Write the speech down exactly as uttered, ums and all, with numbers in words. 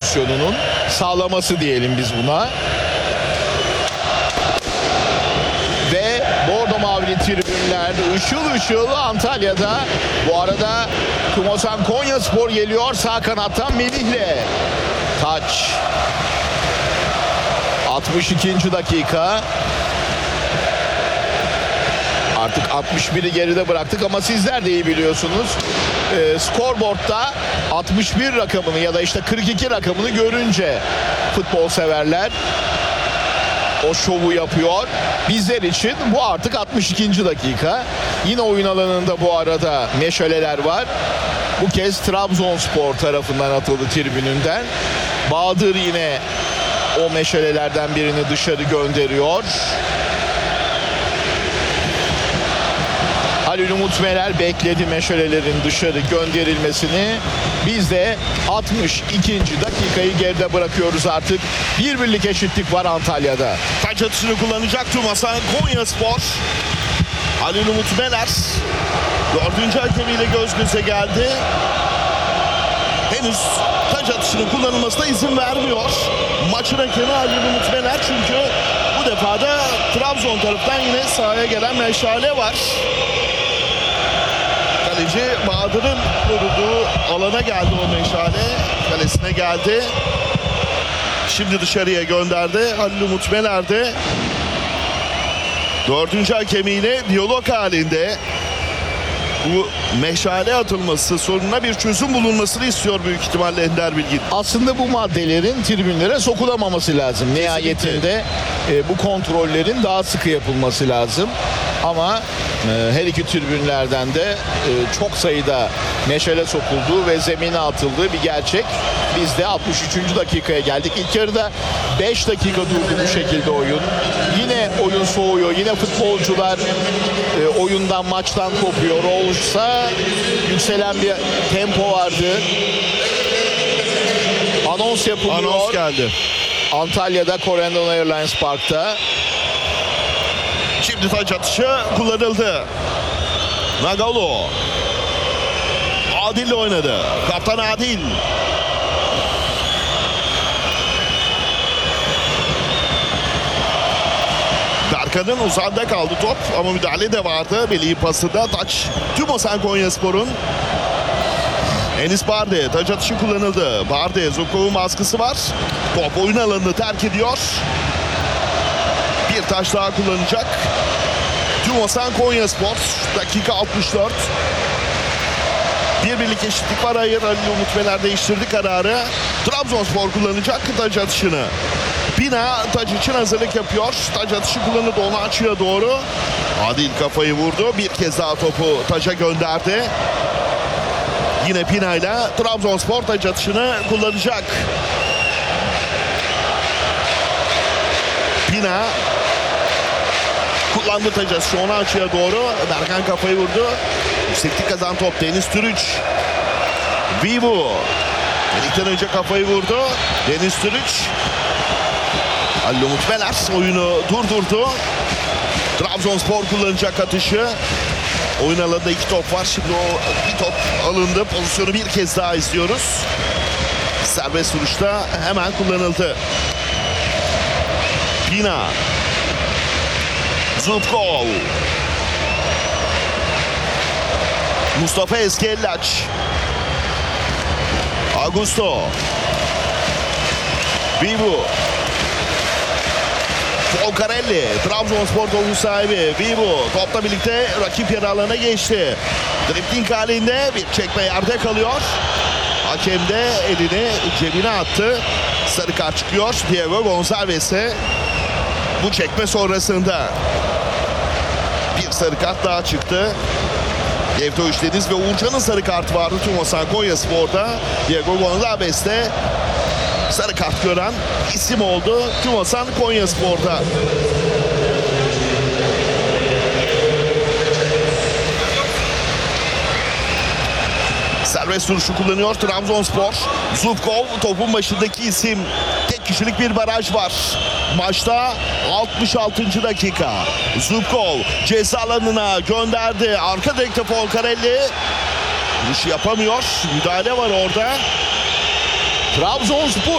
pozisyonunun sağlaması diyelim biz buna. Ve bordo mavili tribünler ışıl ışıl Antalya'da. Bu arada Tumosan Konyaspor geliyor sağ kanattan Melih'le. Taç. altmış ikinci dakika. Artık altmış biri geride bıraktık ama sizler de iyi biliyorsunuz. E, skorboardta altmış bir rakamını ya da işte kırk iki rakamını görünce futbol severler o şovu yapıyor. Bizler için bu artık altmış ikinci dakika. Yine oyun alanında bu arada meşaleler var. Bu kez Trabzonspor tarafından atıldı tribününden. Bahadır yine o meşalelerden birini dışarı gönderiyor. Halil Umut Meler bekledi meşalelerin dışarı gönderilmesini. Biz de altmış ikinci dakikayı geride bırakıyoruz artık. Bir birlik eşitlik var Antalya'da. Taç atışını kullanacak Tumosan Konyaspor. Halil Umut Meler dördüncü hakemiyle göz göze geldi. Henüz taç atışının kullanılmasına izin vermiyor. Maçın hakemi Halil Umut Meler, çünkü bu defa da Trabzon taraftan yine sahaya gelen meşale var. Kaleci Bahadır'ın koruduğu alana geldi o meşale. Kalesine geldi. Şimdi dışarıya gönderdi. Halil Umut Meler de dördüncü hakemiyle diyalog halinde. Bu meşale atılması sorununa bir çözüm bulunmasını istiyor büyük ihtimalle Ender Bilgin. Aslında bu maddelerin tribünlere sokulamaması lazım. Nihayetinde e, bu kontrollerin daha sıkı yapılması lazım. Ama e, her iki tribünlerden de e, çok sayıda meşale sokulduğu ve zemine atıldığı bir gerçek. Biz de altmış üçüncü dakikaya geldik. İlk yarıda beş dakika durdu bu şekilde oyun. Yine oyun soğuyor. Yine futbolcular e, oyundan, maçtan kopuyor. Olsa yükselen bir tempo vardı. Anons yapılıyor. Anons geldi. Antalya'da Corendon Airlines Park'ta. Şimdi taç atışı kullanıldı. Nagalo. Adil'le oynadı. Kaptan Adil. Berkan'ın uzağında kaldı top ama müdahale de vardı. Melih'in pası da taç. Tumosan Konyaspor'un. Enis Barde taç atışı kullanıldı. Barde, Zukov'un baskısı var. Top oyun alanını terk ediyor. Bir taş daha kullanacak. Tumosan Konyaspor. Dakika altmış dört. Bir birlik eşitlik var. Hayır, Halil Umut Meler değiştirdi kararı. Trabzonspor kullanacak taç atışını. Pina taç için hazırlık yapıyor. Taç atışı kullanıldı, onu açıya doğru. Adil kafayı vurdu. Bir kez daha topu taça gönderdi. Yine Pina ile Trabzonspor taç atışını kullanacak. Pina kullandı taç atışı, onu açıya doğru. Berkan kafayı vurdu. Yükseklik kazan top Deniz Türüç. Vivu. Delikten önce kafayı vurdu. Deniz Türüç. Halil Umut Meler oyunu durdurdu. Trabzonspor kullanacak atışı. Oyun alanında iki top var. Şimdi o bir top alındı. Pozisyonu bir kez daha izliyoruz. Serbest vuruşta hemen kullanıldı. Pina. Zubkov. Mustafa Eskellaç. Augusto. Vivu. Folcarelli. Trabzonspor topu sahibi. Vivu topla birlikte rakip yarı alana geçti. Drifting halinde bir çekme yerde kalıyor. Hakem de elini cebine attı. Sarı kart çıkıyor Diego Gonçalves'e. Bu çekme sonrasında bir sarı kart daha çıktı. Gevtoviç Deniz ve Uğurcan'ın sarı kartı vardı Tumosan Konyaspor'da. Diego Gonçalves de sarı kart gören isim oldu Tumosan Konyaspor'da. Serbest vuruşu kullanıyor Trabzonspor. Zubkov topun başındaki isim. Tek kişilik bir baraj var. Maçta altmış altıncı dakika. Zubkov ceza alanına gönderdi. Arka direkte Folcarelli. Vuruş yapamıyor. Müdahale var orada. Trabzonspor